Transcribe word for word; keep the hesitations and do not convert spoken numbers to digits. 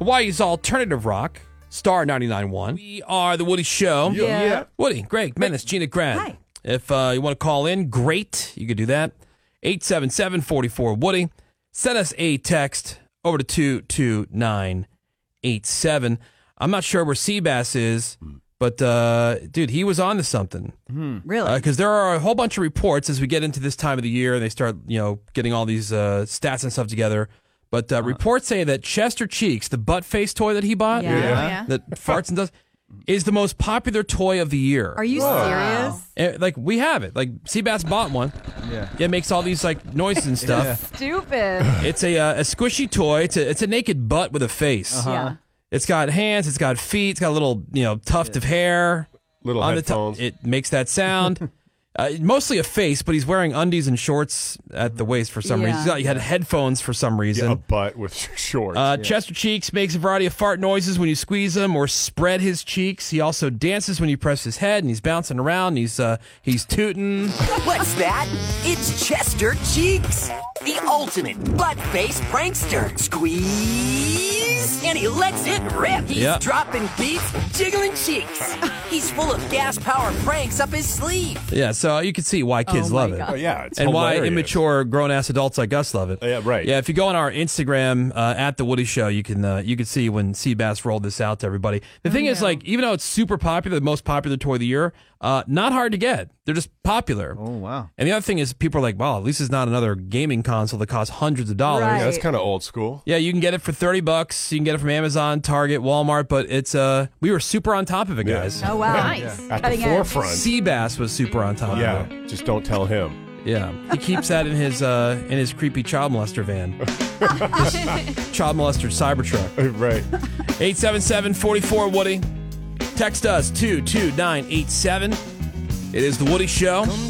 Hawaii's alternative rock, Star ninety-nine point one. We are The Woody Show. Yeah. yeah. Woody, Greg, Menace, Gina, Grant. Hi. If uh, you want to call in, great. You could do that. eight seven seven, four four, Woody. Send us a text over to two two nine eight seven. I'm not sure where Seabass is, but, uh, dude, he was on to something. Really? Because uh, there are a whole bunch of reports as we get into this time of the year and they start, you know, getting all these uh, stats and stuff together. But uh, reports say that Chester Cheeks, the butt face toy that he bought, Yeah. Yeah. yeah. that farts and does, is the most popular toy of the year. Are you serious? Eh, like, we have it. Like, Seabass bought one. Yeah. It makes all these, like, noises and stuff. Stupid. It's a uh, a squishy toy. It's a, it's a naked butt with a face. Yeah. It's got hands. It's got feet. It's got a little, you know, tuft of hair. Little on the headphones. top. It makes that sound. uh, mostly a face, but he's wearing undies and shorts at the waist for some Yeah. reason. He's got, he had headphones for some reason. Yeah, a butt with shorts. Uh, Chester Cheeks makes a variety of fart noises when you squeeze him or spread his cheeks. He also dances when you press his head, and he's bouncing around. And he's uh, he's tooting. What's that? It's Chester Cheeks, the ultimate butt-face prankster. Squeeze, and he lets it rip. He's Yep. dropping beats, jiggling cheeks. He's full of gas-powered pranks up his sleeve. Yeah, so you can see why kids Oh my love it. God. oh, yeah, it's And why hilarious. immature grown-ass adults like us love it. Yeah, right. Yeah, if you go on our Instagram uh, at the Woody Show, you can uh, you can see when Seabass rolled this out to everybody. The thing is, like, even though it's super popular, the most popular toy of the year, uh, not hard to get. They're just popular. Oh, wow. And the other thing is, people are like, "Wow, at least it's not another gaming console that costs hundreds of dollars." Right. Yeah, that's kind of old school. Yeah, you can get it for thirty bucks. You can get it from Amazon, Target, Walmart. But it's uh, we were super on top of it, guys. Oh, wow. Nice. At the Cutting edge. forefront. Seabass was super on top of Yeah, it. just don't tell him. Yeah, he keeps that in his uh, in his creepy child molester van, his child molester Cybertruck. Right. eight seven seven, four four, Woody. Text us two two nine eight seven. It is the Woody Show.